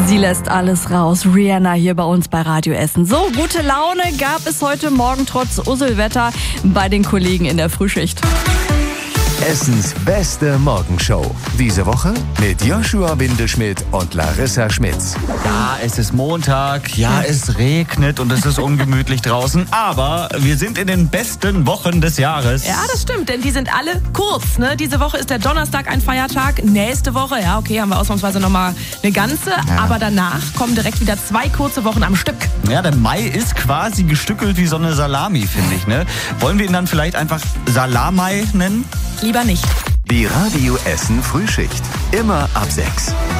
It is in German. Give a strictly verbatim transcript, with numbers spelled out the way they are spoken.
Sie lässt alles raus. Rihanna hier bei uns bei Radio Essen. So, gute Laune gab es heute Morgen trotz Usselwetter bei den Kollegen in der Frühschicht. Essens beste Morgenshow. Diese Woche mit Joshua Windelschmidt und Larissa Schmitz. Ja, es ist Montag, ja, es regnet und es ist ungemütlich draußen, aber wir sind in den besten Wochen des Jahres. Ja, das stimmt, denn die sind alle kurz. Ne? Diese Woche ist der Donnerstag ein Feiertag, nächste Woche, ja okay, haben wir ausnahmsweise nochmal eine ganze, ja. aber danach kommen direkt wieder zwei kurze Wochen am Stück. Ja, der Mai ist quasi gestückelt wie so eine Salami, finde ich. Ne? Wollen wir ihn dann vielleicht einfach Salamai nennen? Lieber nicht. Die Radio Essen Frühschicht. Immer ab sechs.